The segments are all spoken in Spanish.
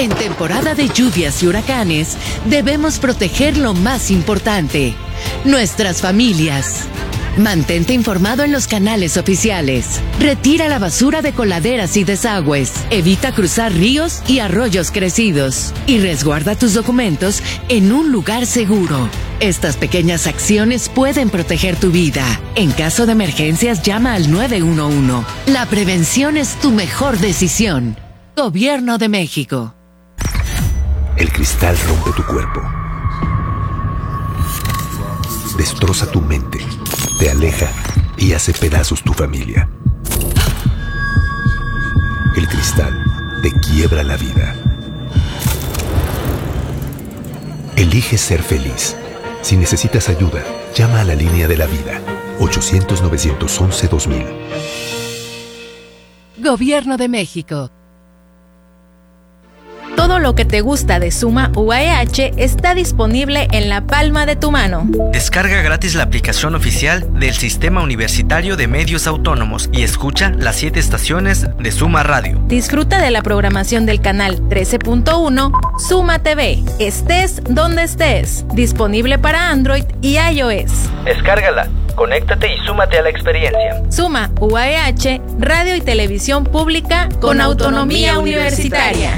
En temporada de lluvias y huracanes, debemos proteger lo más importante, nuestras familias. Mantente informado en los canales oficiales. Retira la basura de coladeras y desagües. Evita cruzar ríos y arroyos crecidos. Y resguarda tus documentos en un lugar seguro. Estas pequeñas acciones pueden proteger tu vida. En caso de emergencias, llama al 911. La prevención es tu mejor decisión. Gobierno de México. El cristal rompe tu cuerpo. Destroza tu mente, te aleja y hace pedazos tu familia. El cristal te quiebra la vida. Elige ser feliz. Si necesitas ayuda, llama a la línea de la vida, 800-911-2000. Gobierno de México. Todo lo que te gusta de Suma UAEH está disponible en la palma de tu mano. Descarga gratis la aplicación oficial del Sistema Universitario de Medios Autónomos y escucha las 7 estaciones de Suma Radio. Disfruta de la programación del canal 13.1 Suma TV. Estés donde estés. Disponible para Android y iOS. Descárgala, conéctate y súmate a la experiencia. Suma UAEH, radio y televisión pública con autonomía universitaria.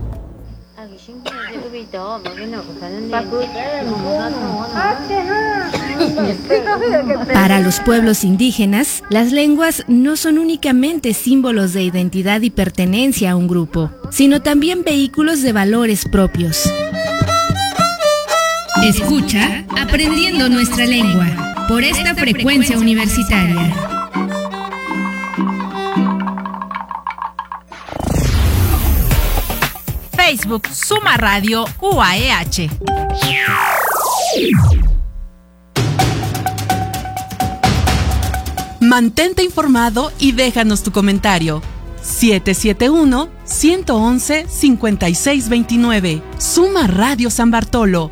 Para los pueblos indígenas, las lenguas no son únicamente símbolos de identidad y pertenencia a un grupo, sino también vehículos de valores propios. Escucha Aprendiendo Nuestra Lengua por esta frecuencia universitaria. Facebook Suma Radio UAEH. Mantente informado y déjanos tu comentario. 771-111-5629. Suma Radio San Bartolo.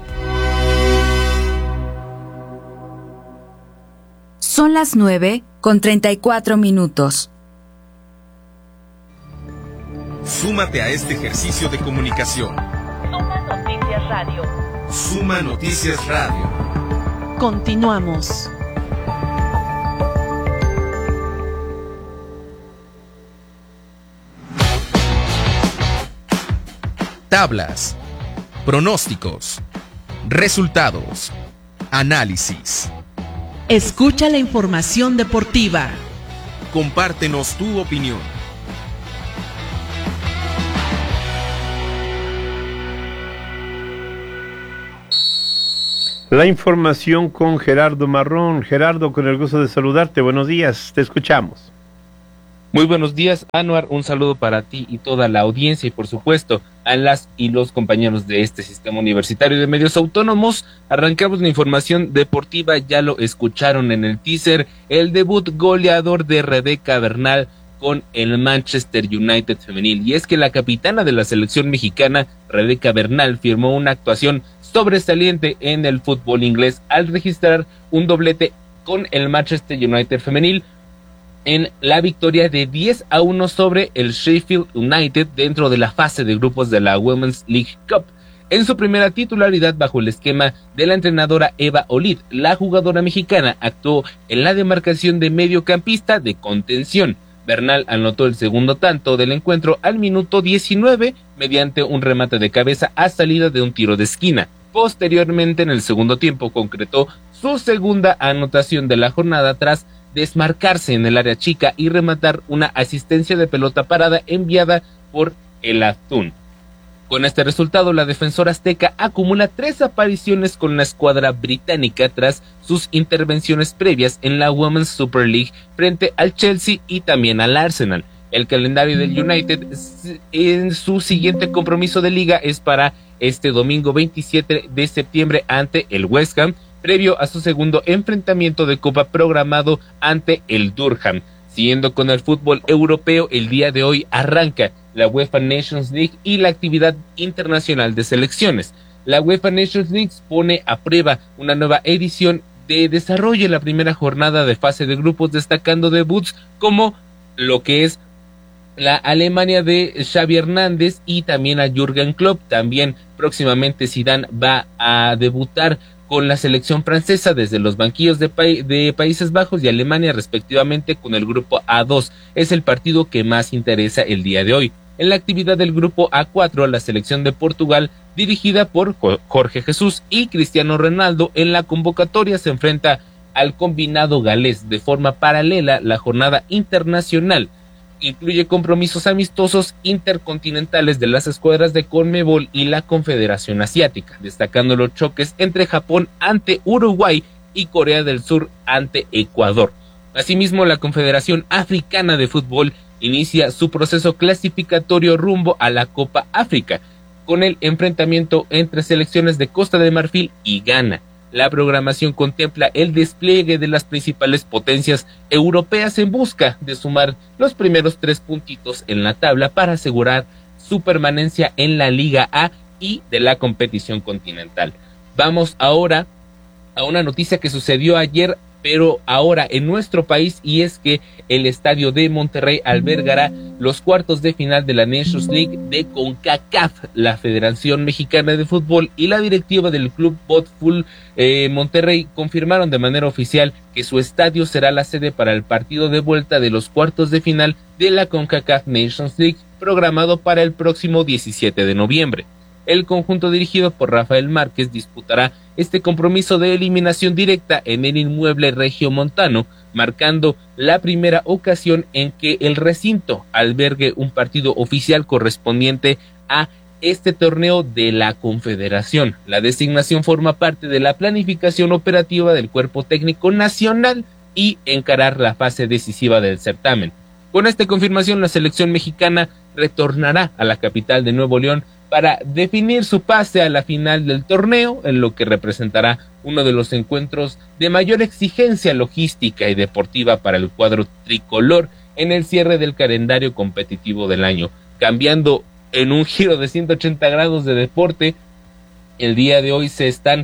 Son las 9:34. Súmate a este ejercicio de comunicación. Suma Noticias Radio. Suma Noticias Radio. Continuamos. Tablas, pronósticos, resultados, análisis. Escucha la información deportiva. Compártenos tu opinión. La información con Gerardo Marrón. Gerardo, con el gusto de saludarte. Buenos días, te escuchamos. Muy buenos días, Anuar. Un saludo para ti y toda la audiencia y, por supuesto, a las y los compañeros de este Sistema Universitario de Medios Autónomos. Arrancamos la información deportiva, ya lo escucharon en el teaser, el debut goleador de Rebeca Bernal con el Manchester United femenil. Y es que la capitana de la selección mexicana, Rebeca Bernal, firmó una actuación sobresaliente en el fútbol inglés al registrar un doblete con el Manchester United femenil en la victoria de 10-1 sobre el Sheffield United dentro de la fase de grupos de la Women's League Cup. En su primera titularidad bajo el esquema de la entrenadora Eva Olid, la jugadora mexicana actuó en la demarcación de mediocampista de contención. Bernal anotó el segundo tanto del encuentro al minuto 19 mediante un remate de cabeza a salida de un tiro de esquina. Posteriormente, en el segundo tiempo, concretó su segunda anotación de la jornada tras desmarcarse en el área chica y rematar una asistencia de pelota parada enviada por el Azul. Con este resultado, la defensora azteca acumula 3 apariciones con la escuadra británica tras sus intervenciones previas en la Women's Super League frente al Chelsea y también al Arsenal. El calendario del United en su siguiente compromiso de liga es para este domingo 27 de septiembre ante el West Ham, previo a su segundo enfrentamiento de Copa programado ante el Durham. Siguiendo con el fútbol europeo, el día de hoy arranca la UEFA Nations League y la actividad internacional de selecciones. La UEFA Nations League pone a prueba una nueva edición de desarrollo en la primera jornada de fase de grupos, destacando debuts como lo que es la Alemania de Xavi Hernández y también a Jürgen Klopp. También próximamente Zidane va a debutar con la selección francesa desde los banquillos de Países Bajos y Alemania respectivamente con el grupo A2. Es el partido que más interesa el día de hoy. En la actividad del grupo A4, la selección de Portugal, dirigida por Jorge Jesús y Cristiano Ronaldo, en la convocatoria se enfrenta al combinado galés. De forma paralela, la jornada internacional incluye compromisos amistosos intercontinentales de las escuadras de Conmebol y la Confederación Asiática, destacando los choques entre Japón ante Uruguay y Corea del Sur ante Ecuador. Asimismo, la Confederación Africana de Fútbol inicia su proceso clasificatorio rumbo a la Copa África, con el enfrentamiento entre selecciones de Costa de Marfil y Ghana. La programación contempla el despliegue de las principales potencias europeas en busca de sumar los primeros 3 puntitos en la tabla para asegurar su permanencia en la Liga A y de la competición continental. Vamos ahora a una noticia que sucedió ayer, pero ahora en nuestro país, y es que el estadio de Monterrey albergará los cuartos de final de la Nations League de CONCACAF. La Federación Mexicana de Fútbol y la directiva del club Botafogo Monterrey confirmaron de manera oficial que su estadio será la sede para el partido de vuelta de los cuartos de final de la CONCACAF Nations League, programado para el próximo 17 de noviembre. El conjunto dirigido por Rafael Márquez disputará este compromiso de eliminación directa en el inmueble regiomontano, marcando la primera ocasión en que el recinto albergue un partido oficial correspondiente a este torneo de la Confederación. La designación forma parte de la planificación operativa del cuerpo técnico nacional y encarar la fase decisiva del certamen. Con esta confirmación, la selección mexicana retornará a la capital de Nuevo León para definir su pase a la final del torneo, en lo que representará uno de los encuentros de mayor exigencia logística y deportiva para el cuadro tricolor en el cierre del calendario competitivo del año. Cambiando en un giro de 180 grados de deporte, el día de hoy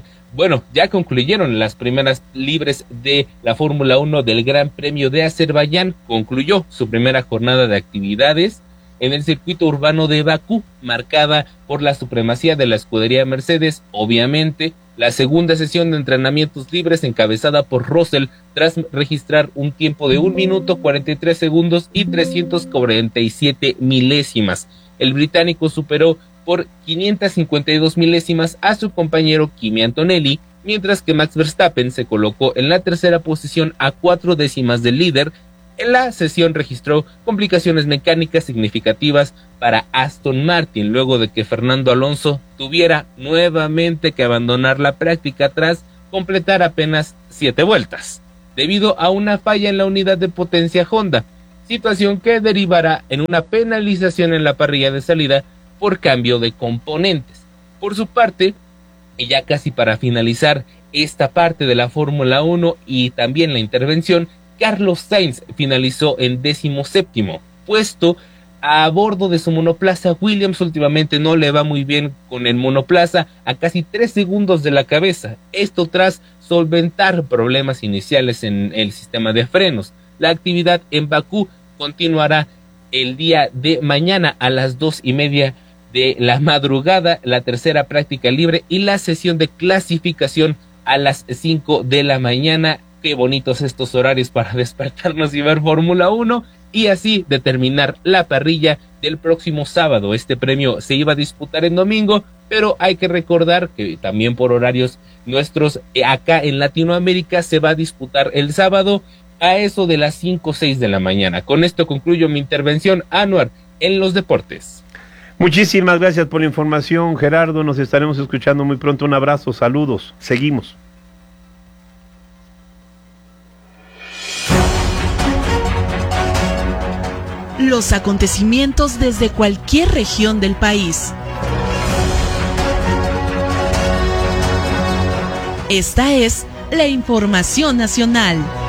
ya concluyeron las primeras libres de la Fórmula 1 del Gran Premio de Azerbaiyán. Concluyó su primera jornada de actividades en el circuito urbano de Bakú, marcada por la supremacía de la escudería Mercedes. Obviamente, la segunda sesión de entrenamientos libres encabezada por Russell, tras registrar un tiempo de 1 minuto 43 segundos y 347 milésimas. El británico superó por 552 milésimas a su compañero Kimi Antonelli, mientras que Max Verstappen se colocó en la tercera posición a 4 décimas del líder. En la sesión registró complicaciones mecánicas significativas para Aston Martin, luego de que Fernando Alonso tuviera nuevamente que abandonar la práctica tras completar apenas 7 vueltas, debido a una falla en la unidad de potencia Honda, situación que derivará en una penalización en la parrilla de salida por cambio de componentes. Por su parte, y ya casi para finalizar esta parte de la Fórmula 1 y también la intervención, Carlos Sainz finalizó en 17º puesto a bordo de su monoplaza Williams. Últimamente no le va muy bien con el monoplaza, a casi 3 segundos de la cabeza. Esto tras solventar problemas iniciales en el sistema de frenos. La actividad en Bakú continuará el día de mañana a las 2:30 de la madrugada, la tercera práctica libre y la sesión de clasificación a las 5 de la mañana. Qué bonitos estos horarios para despertarnos y ver Fórmula 1 y así determinar la parrilla del próximo sábado. Este premio se iba a disputar en domingo, pero hay que recordar que también por horarios nuestros acá en Latinoamérica se va a disputar el sábado a eso de las 5 o 6 de la mañana. Con esto concluyo mi intervención, Anuar, en los deportes. Muchísimas gracias por la información, Gerardo. Nos estaremos escuchando muy pronto. Un abrazo, saludos. Seguimos. Los acontecimientos desde cualquier región del país. Esta es la información nacional.